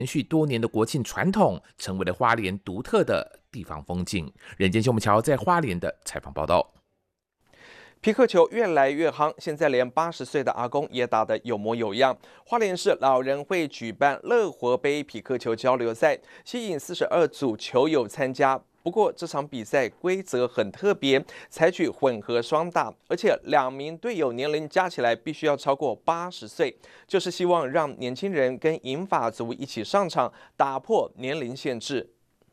延续多年的国庆传统，成为了花莲独特的地方风景。人间秀木桥在花莲的采访报道。 皮克球越来越夯，现在连80岁的阿公也打得有模有样。花莲市老人会举办乐活杯皮克球交流赛，吸引42组球友参加。不过这场比赛规则很特别，采取混合双打，而且2名队友年龄加起来必须要超过80岁，就是希望让年轻人跟银发族一起上场，打破年龄限制。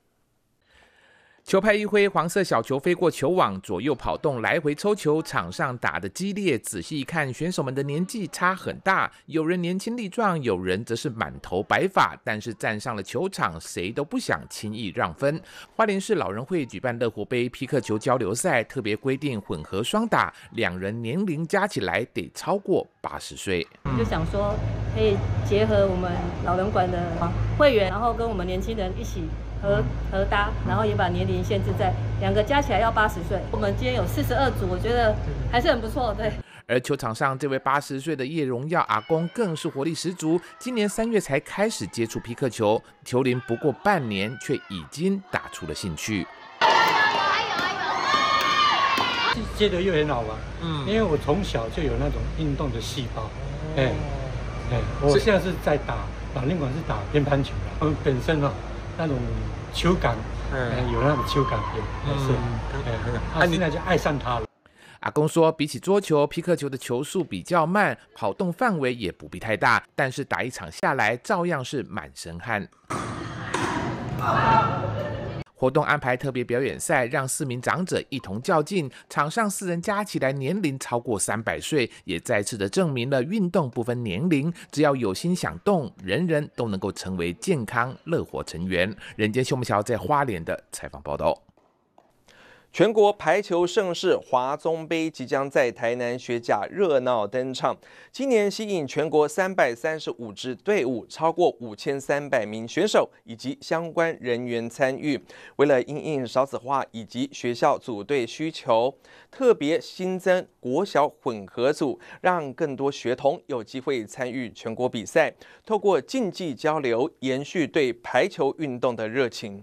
球拍一挥，黄色小球飞过球网，左右跑动，来回抽球，场上打得激烈。仔细一看，选手们的年纪差很大，有人年轻力壮，有人则是满头白发。但是站上了球场，谁都不想轻易让分。花莲市老人会举办乐活杯皮克球交流赛，特别规定混合双打，2人年龄加起来得超过80岁。 就想说可以结合我们老人馆的会员，然后跟我们年轻人一起合搭，然后也把年龄限制在2个加起来要80岁。我们今天有42组，我觉得还是很不错，对。 而球场上这位80岁的叶荣耀阿公更是活力十足，今年3月才开始接触皮克球，球龄不过半年，却已经打出了兴趣。 接得越很好玩，因为我从小就有那种运动的细胞，我现在是在打老年馆是打乒乓球的，本身那种球感，有那种球感，是，现在就爱上它了。 阿公说，比起桌球，皮克球的球速比较慢，跑动范围也不必太大，但是打一场下来，照样是满身汗。活动安排特别表演赛，让4名长者一同较劲。场上4人加起来年龄超过300岁，也再次的证明了运动不分年龄，只要有心想动，人人都能够成为健康乐活成员。人间秀木桥在花莲的采访报道。 全国排球盛事华宗杯即将在台南学甲热闹登场，今年吸引全国335支队伍，超过5300名选手以及相关人员参与。为了因应少子化以及学校组队需求，特别新增国小混合组，让更多学童有机会参与全国比赛，透过竞技交流，延续对排球运动的热情。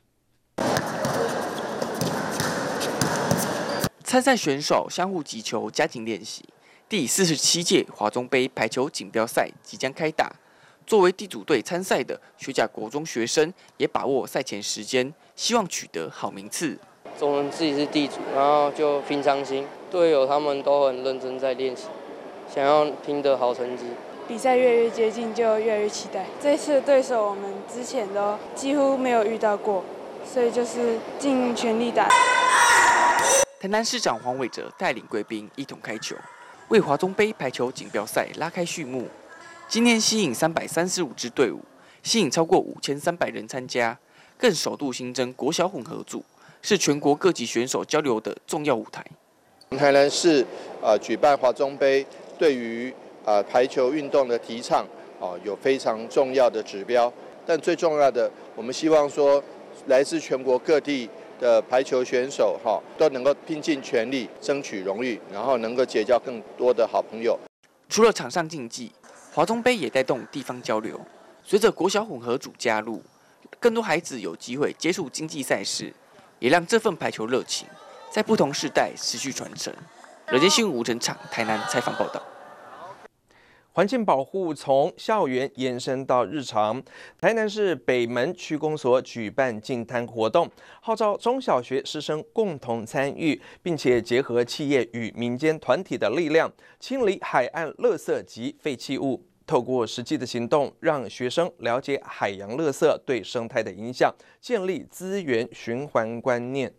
参赛选手相互击球，加紧练习。第47届华中杯排球锦标赛即将开打。作为地主队参赛的学甲国中学生，也把握赛前时间，希望取得好名次。 我们自己是地主，然后就平常心，队友他们都很认真在练习，想要拼得好成绩。 比赛越来越接近，就越来越期待。这次的对手我们之前都几乎没有遇到过，所以就是尽全力打。 台南市长黄伟哲带领贵宾一同开球，为华中杯排球锦标赛拉开序幕。今年吸引335支队伍，吸引超过5300人参加，更首度新增国小混合组，是全国各级选手交流的重要舞台。 台南市举办华中杯，对于排球运动的提倡有非常重要的指标，但最重要的，我们希望说来自全国各地的排球选手都能够拼尽全力争取荣誉，然后能够结交更多的好朋友。 除了场上竞技，华中杯也带动地方交流。随着国小混合组加入，更多孩子有机会接触竞技赛事，也让这份排球热情在不同世代持续传承。人间新闻吴成场台南采访报道。 环境保护从校园延伸到日常，台南市北门区公所举办净滩活动，号召中小学师生共同参与，并且结合企业与民间团体的力量，清理海岸垃圾及废弃物。透过实际的行动，让学生了解海洋垃圾对生态的影响，建立资源循环观念。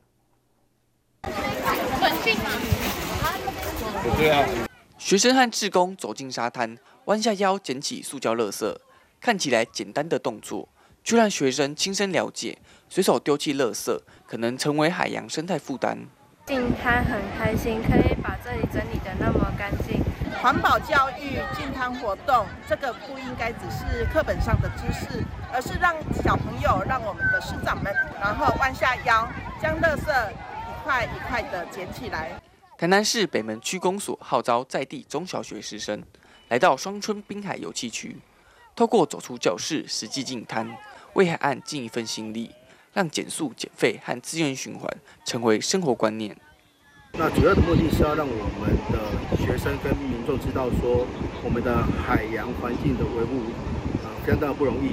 学生和志工走进沙滩，弯下腰捡起塑胶垃圾，看起来简单的动作，却让学生亲身了解，随手丢弃垃圾可能成为海洋生态负担。 净滩很开心，可以把这里整理得那么干净。 环保教育、净滩活动，这个不应该只是课本上的知识，而是让小朋友、让我们的师长们，然后弯下腰，将垃圾一块一块的捡起来。 台南市北门区公所号召在地中小学师生来到双春滨海游憩区， 透过走出教室，实际净滩，为海岸尽一份心力，让减速、减废和资源循环成为生活观念。 那主要的目的是要让我们的学生跟民众知道说，我们的海洋环境的维护相当不容易。